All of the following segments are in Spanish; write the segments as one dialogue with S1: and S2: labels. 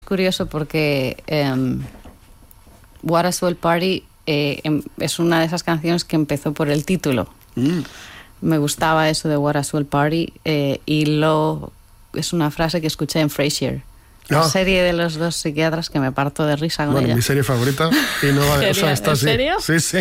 S1: curioso porque What a Swell Party es una de esas canciones que empezó por el título. Me gustaba eso de What a Swell Party y es una frase que escuché en Frasier. La serie de los dos psiquiatras que me parto de risa con ella.
S2: Mi serie favorita. Y no va a está
S1: ¿En serio?
S2: Sí.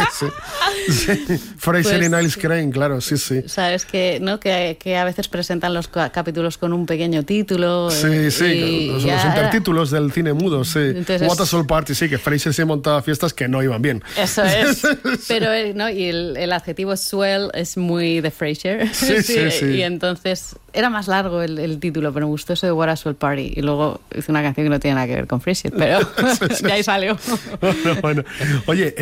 S2: Frasier y Niles Crane, claro, sí.
S1: Sabes que, ¿no? que a veces presentan los capítulos con un pequeño título.
S2: Sí, los intertítulos del cine mudo, sí.
S1: Entonces,
S2: What a Soul Party, sí, que Frasier se montaba fiestas que no iban bien.
S1: Eso es. Pero, ¿no? Y el adjetivo swell es muy de Frasier.
S2: Sí.
S1: Y entonces era más largo el título, pero me gustó eso de What a Swell Party. Y luego hice una canción que no tiene nada que ver con Frasier, pero de ahí salió.
S2: Bueno. Oye,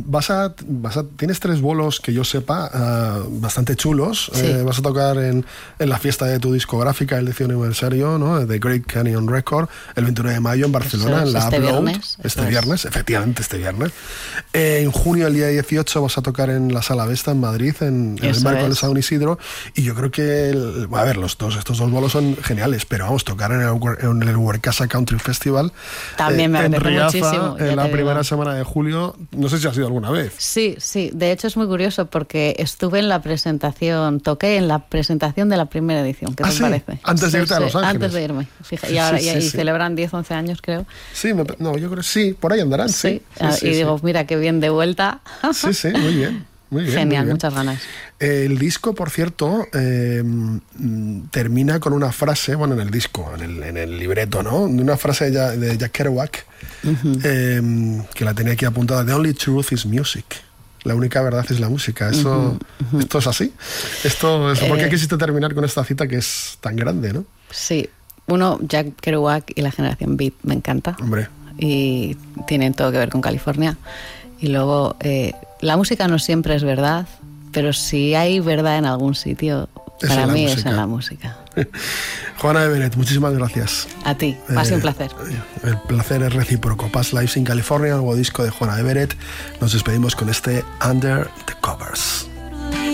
S2: tienes 3 bolos que yo sepa bastante chulos. Sí. Vas a tocar en la fiesta de tu discográfica, el 10º aniversario, ¿no? The Great Canyon Record, el 29 de mayo en Barcelona, en la Upload. Este viernes, efectivamente, este viernes. En junio, el día 18, vas a tocar en la Sala Vesta en Madrid, en el marco del San Isidro. Y yo creo que, estos dos bolos son geniales, pero vamos, tocar en el Huercasa Country Festival
S1: también me apetece
S2: Riaza,
S1: muchísimo.
S2: En la primera semana de julio, no sé si has ido alguna vez.
S1: Sí, de hecho es muy curioso porque toqué en la presentación de la primera edición. ¿Qué te parece?
S2: Antes de irte a Los Ángeles.
S1: Antes de irme. Fíjate, y ahora celebran 10, 11 años, creo.
S2: Sí, yo creo que sí, por ahí andarán. Sí,
S1: digo, mira, qué bien de vuelta.
S2: Sí, muy bien. Muy bien,
S1: genial,
S2: muy bien.
S1: Muchas ganas.
S2: El disco, por cierto, termina con una frase, bueno, en el disco, en el libreto, ¿no? Una frase de Jack Kerouac, que la tenía aquí apuntada: The only truth is music. La única verdad es la música. Esto es así. ¿Por qué quisiste terminar con esta cita que es tan grande, no?
S1: Sí. Jack Kerouac y la generación Beat me encanta.
S2: Hombre.
S1: Y tienen todo que ver con California. Y luego, la música no siempre es verdad, pero si hay verdad en algún sitio, para mí es en la música.
S2: Juana Everett, muchísimas gracias.
S1: A ti, ha sido un placer.
S2: El placer es recíproco. Past Lives in California, el nuevo disco de Juana Everett. Nos despedimos con este Under the Covers.